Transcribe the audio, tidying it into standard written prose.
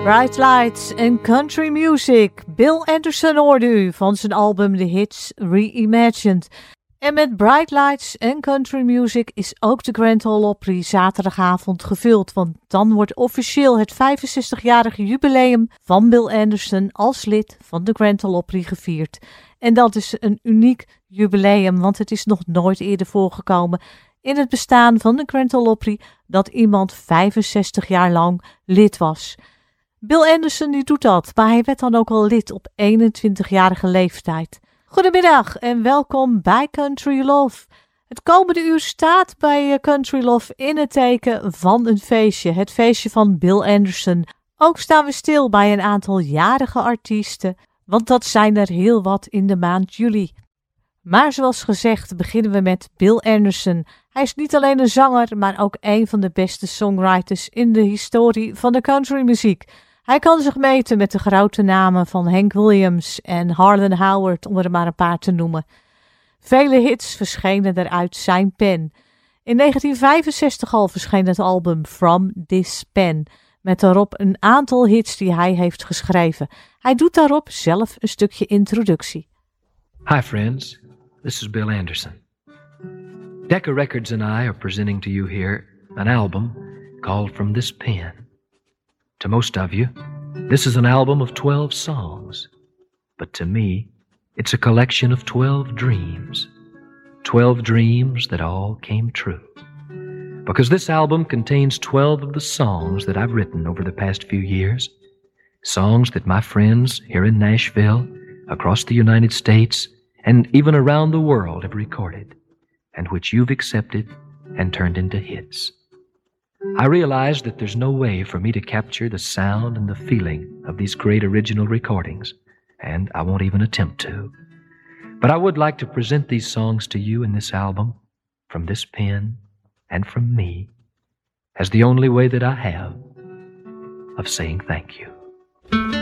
Bright Lights en Country Music. Bill Anderson hoorde u van zijn album The Hits Reimagined. En met Bright Lights en Country Music is ook de Grand Ole Opry zaterdagavond gevuld. Want dan wordt officieel het 65-jarige jubileum van Bill Anderson als lid van de Grand Ole Opry gevierd. En dat is een uniek jubileum, want het is nog nooit eerder voorgekomen in het bestaan van de Grand Ole Opry dat iemand 65 jaar lang lid was. Bill Anderson die doet dat, maar hij werd dan ook al lid op 21-jarige leeftijd. Goedemiddag en welkom bij Country Love. Het komende uur staat bij Country Love in het teken van een feestje. Het feestje van Bill Anderson. Ook staan we stil bij een aantal jarige artiesten, want dat zijn er heel wat in de maand juli. Maar zoals gezegd beginnen we met Bill Anderson. Hij is niet alleen een zanger, maar ook een van de beste songwriters in de historie van de countrymuziek. Hij kan zich meten met de grote namen van Hank Williams en Harlan Howard, om er maar een paar te noemen. Vele hits verschenen er uit zijn pen. In 1965 al verscheen het album From This Pen, met daarop een aantal hits die hij heeft geschreven. Hij doet daarop zelf een stukje introductie. Hi friends, this is Bill Anderson. Decca Records and I are presenting to you here an album called From This Pen. To most of you, this is an album of 12 songs, but to me, it's a collection of 12 dreams. 12 dreams that all came true. Because this album contains 12 of the songs that I've written over the past few years. Songs that my friends here in Nashville, across the United States, and even around the world have recorded, and which you've accepted and turned into hits. I realize that there's no way for me to capture the sound and the feeling of these great original recordings, and I won't even attempt to. But I would like to present these songs to you in this album, from this pen and from me, as the only way that I have of saying thank you.